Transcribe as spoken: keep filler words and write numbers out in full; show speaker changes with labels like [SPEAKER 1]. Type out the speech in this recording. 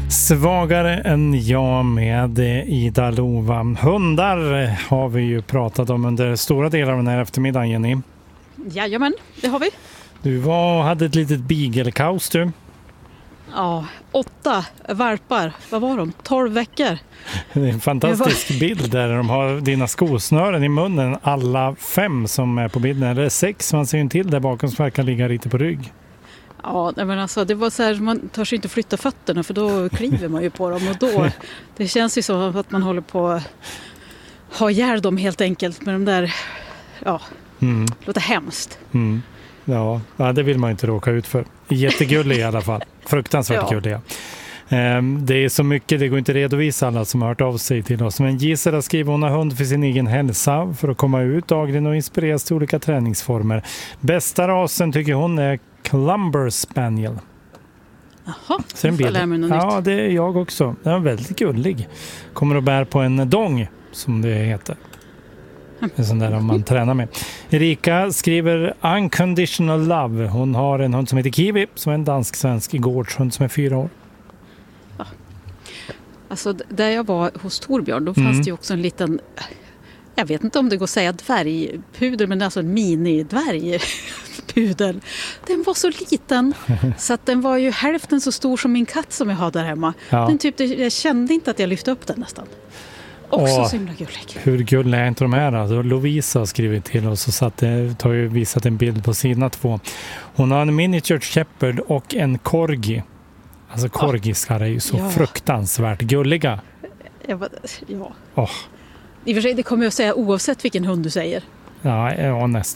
[SPEAKER 1] Svagare än jag med Ida Lova. Hundar har vi ju pratat om under stora delar av den här eftermiddagen, Jenny.
[SPEAKER 2] Jajamän, det har vi.
[SPEAKER 1] Du var, hade ett litet beaglekaos du.
[SPEAKER 2] Ja, åtta varpar. Vad var de? Tolv veckor.
[SPEAKER 1] Det är en fantastisk var... bild där de har dina skosnören i munnen. Alla fem som är på bilden. Eller sex, man ser en till där bakom som verkar ligga lite på rygg.
[SPEAKER 2] Ja, men alltså det var så här, man törs inte flytta fötterna för då kliver man ju på dem och då, det känns ju som att man håller på att ha ihjäl dem helt enkelt med de där, ja, mm. det låter hemskt.
[SPEAKER 1] Mm. Ja, det vill man inte råka ut för. Jättegullig i alla fall, fruktansvärt ja. Gulliga. Det är så mycket, det går inte att redovisa alla som har hört av sig till oss. Men Gisela skriver hon har hund för sin egen hälsa för att komma ut dagligen och inspireras till olika träningsformer. Bästa rasen tycker hon är Clumber Spaniel.
[SPEAKER 2] Jaha,
[SPEAKER 1] sen bild. Ja, nytt. Det är jag också. Den är väldigt gullig. Kommer att bära på en dong, som det heter. En sån där man tränar med. Erika skriver Unconditional Love. Hon har en hund som heter Kiwi, som är en dansk-svensk gårdshund som är fyra år.
[SPEAKER 2] Ja. Alltså, där jag var hos Torbjörn, då fanns mm. det ju också en liten... Jag vet inte om det går att säga dvärgpudel, men det är alltså en mini-dvärgpudel. Den var så liten så att den var ju hälften så stor som min katt som jag har där hemma. Ja. Den typ, jag kände inte att jag lyfte upp den nästan. Också så himla gullig.
[SPEAKER 1] Hur gulliga är inte de här? Alltså, Lovisa har skrivit till oss och satt, har ju visat en bild på sina två. Hon har en miniature shepherd och en corgi. Alltså corgisar är ju så ja. fruktansvärt gulliga.
[SPEAKER 2] Jag bara, ja.
[SPEAKER 1] Oh.
[SPEAKER 2] I och för sig, det kommer jag att säga oavsett vilken hund du säger.
[SPEAKER 1] Ja, ja nästan.